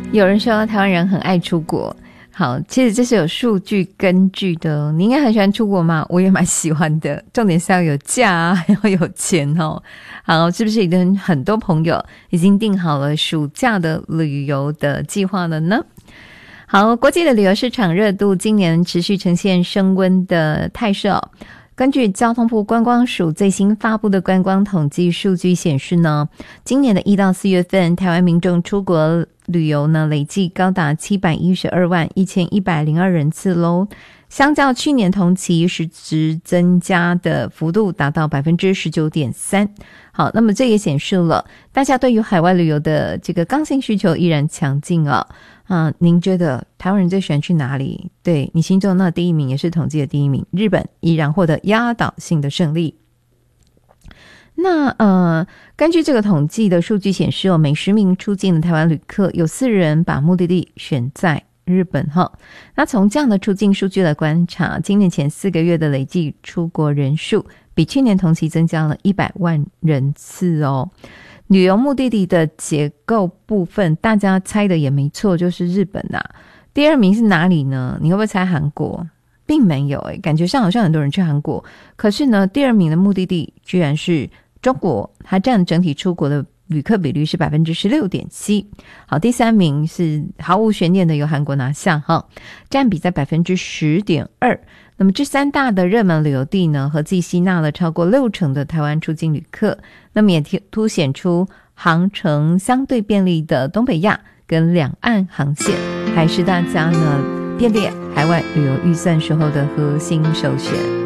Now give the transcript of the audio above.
有人说台湾人很爱出国，好，其实这是有数据根据的哦。你应该很喜欢出国吗？我也蛮喜欢的，重点是要有假啊，要有钱哦。好，是不是已经很多朋友已经订好了暑假的旅游的计划了呢？好，国际的旅游市场热度今年持续呈现升温的态势哦。根据交通部观光署最新发布的观光统计数据显示呢，今年的1到4月份，台湾民众出国旅游呢，累计高达712万1102人次咯，相较去年同期实质增加的幅度达到 19.3%。 好，那么这也显示了大家对于海外旅游的这个刚性需求依然强劲啊。您觉得台湾人最喜欢去哪里？对，你心中那第一名也是统计的第一名，日本依然获得压倒性的胜利。那根据这个统计的数据显示每10名出境的台湾旅客有4人把目的地选在日本哈。那从这样的出境数据来观察，今年前4个月的累计出国人数比去年同期增加了100万人次哦。旅游目的地的结构部分，大家猜的也没错，就是日本啊。第2名是哪里呢？你会不会猜韩国？并没有感觉上好像很多人去韩国，可是呢，第2名的目的地居然是中国，它占整体出国的旅客比率是 16.7%。 好，第3名是毫无悬念的由韩国拿下哈，占比在 10.2%。 那么这3大的热门旅游地呢，合计吸纳了超过60%的台湾出境旅客，那么也凸显出航程相对便利的东北亚跟两岸航线还是大家呢编列海外旅游预算时候的核心首选。